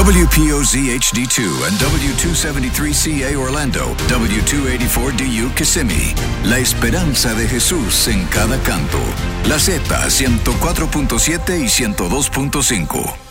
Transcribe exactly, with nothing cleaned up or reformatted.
W P O Z H D two and W two seventy-three C A Orlando, W two eighty-four D U Kissimmee. La esperanza de Jesús en cada canto. La Z ciento cuatro punto siete y ciento dos punto cinco.